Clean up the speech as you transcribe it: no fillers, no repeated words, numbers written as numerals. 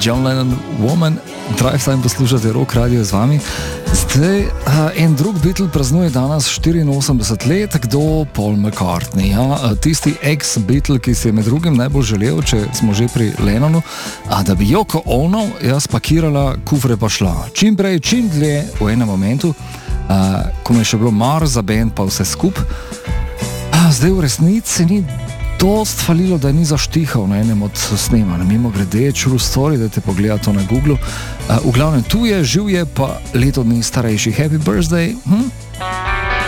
John Lennon, Woman, Drive Time poslušate, Rock Radio z vami. Zdaj, en drug Beatle praznuje danes 84 let, kdo? Paul McCartney, ja? Tisti ex-Beatle, ki si je med drugim najbolj želel, če smo že pri Lennonu, da bi Yoko Ono spakirala kufre pa šla. Čim prej, čim dlje v enem momentu, ko mi je še bilo mar za band pa vse skup. Zdaj v resnici ni dost falilo, da ni zaštihal na enem od snemanj. Mimo grede, True Story, da te pogleda to na Googlu. V glavnem tu je, živ je pa leto dni starejši. Happy birthday!